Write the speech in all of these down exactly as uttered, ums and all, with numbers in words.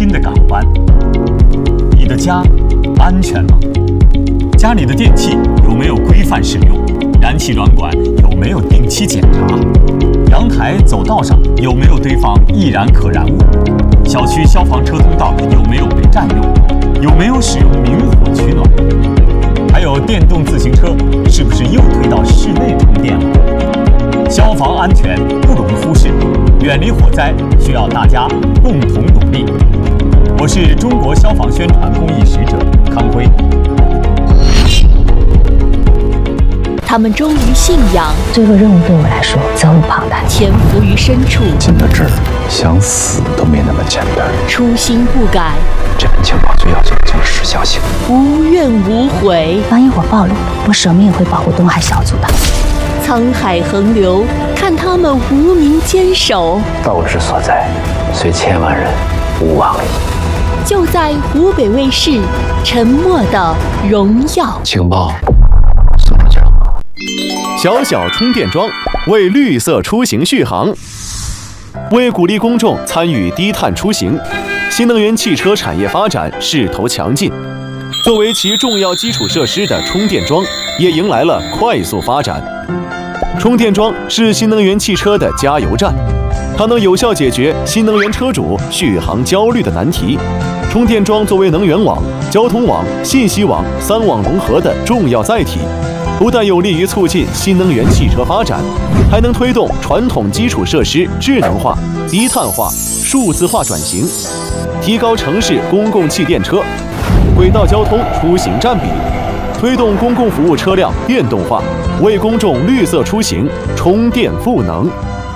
心的港湾。你的家安全吗？家里的电器有没有规范使用？燃气软管有没有定期检查？阳台走道上有没有堆放易燃可燃物？小区消防车通道有没有被占用？有没有使用明火取暖？还有电动自行车是不是又推到室内充电了？消防安全不容忽视，远离火灾需要大家共同努力。我是中国消防宣传公益使者康辉。 他们忠于信仰， 这个任务对我来说责无旁贷， 潜伏于深处， 进到这儿想死都没那么简单。 初心不改， 这份情报最要紧的就是时效性， 无怨无悔。 万一我暴露了，我舍命也会保护东海小组的。 沧海横流，看他们无名坚守。 道之所在，虽千万人，吾往矣。 就在湖北卫视《沉默的荣耀》。 情报送出去了。 小小充电桩为绿色出行续航。为鼓励公众参与低碳出行，新能源汽车产业发展势头强劲。作为其重要基础设施的充电桩，也迎来了快速发展。充电桩是新能源汽车的加油站，它能有效解决新能源车主续航焦虑的难题。充电桩作为能源网、交通网、信息网三网融合的重要载体，不但有利于促进新能源汽车发展，还能推动传统基础设施智能化、低碳化、数字化转型，提高城市公共汽电车、轨道交通出行占比，推动公共服务车辆电动化，为公众绿色出行充电赋能。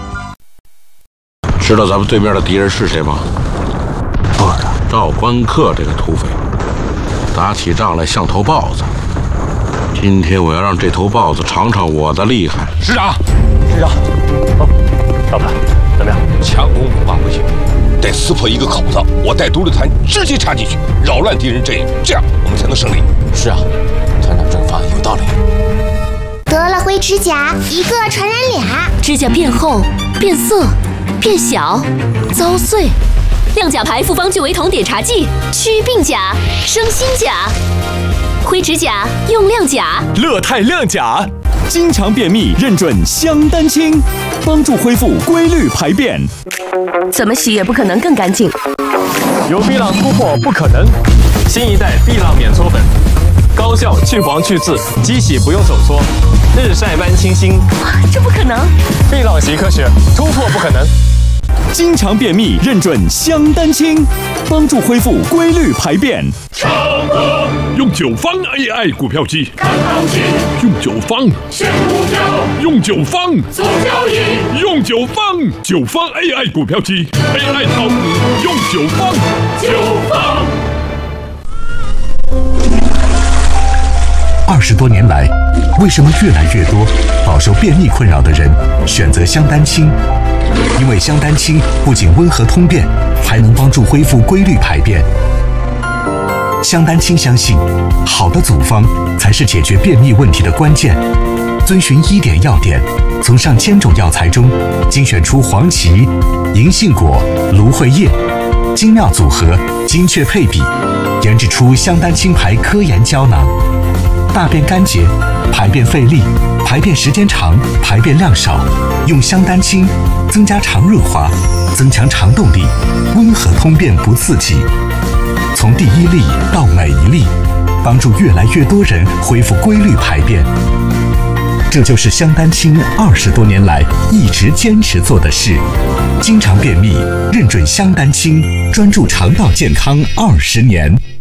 知道咱们对面的敌人是谁吗？ 不知道。 赵关克这个土匪，打起仗来像头豹子。今天我要让这头豹子尝尝我的厉害。 师长， 师长，哦，老板，怎么样？ 强攻猛骂不行，得撕破一个口子，我带独立团直接插进去，扰乱敌人阵营，这样我们才能胜利。 是啊，团长这个方案有道理。 得了灰指甲，一个传染俩， 指甲变厚、变色、变小、遭碎。亮甲牌复方聚维酮碘茶剂，祛病甲、生新甲。灰指甲用亮甲， 乐泰亮甲，经常便秘认准香丹清，帮助恢复规律排便。 怎么洗也不可能更干净。 有碧浪突破不可能，新一代碧浪免搓粉，高效去黄去渍，机洗不用手搓，日晒般清新。 这不可能！ 碧浪习科学，突破不可能。 经常便秘认准香丹清，帮助恢复规律排便。 超哥用九方 A I 股票机，看行情；用九方选股票，用九方做交易；用九方九方 A I 股票机 ，A I 炒股用九方九方。 二十多年来，为什么越来越多饱受便秘困扰的人选择香丹清？因为香丹清不仅温和通便，还能帮助恢复规律排便。香丹清相信，好的组方才是解决便秘问题的关键。遵循医典要点，从上千种药材中精选出黄芪、银杏果、芦荟叶，精妙组合，精确配比，研制出香丹清牌科研胶囊。大便干结、排便费力、排便时间长、排便量少，用香丹清增加肠润滑，增强肠动力，温和通便不刺激。从第一粒到每一粒，帮助越来越多人恢复规律排便。这就是香丹清二十多年来一直坚持做的事。经常便秘，认准香丹清，专注肠道健康二十年。